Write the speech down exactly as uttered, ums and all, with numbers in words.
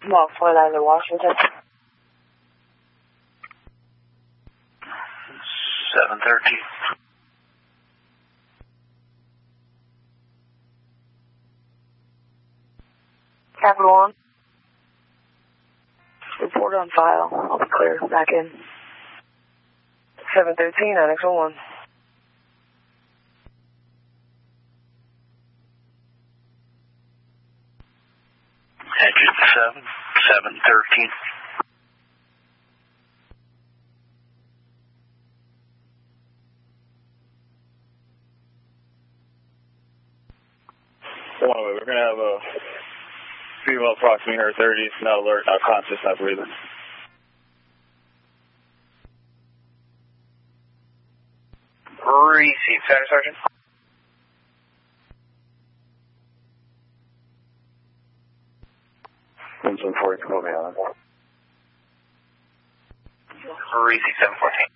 Walk twenty-nine to Washington. seven thirteen. Capital One. Report on file. I'll be clear. Back in. seven thirteen, N X oh one. Engine seven, seven thirteen. One away. We're going to have a female approximately in her thirties, not alert, not conscious, not breathing. Receive, Status Sergeant. seven forty, call me on. Receive seven fourteen.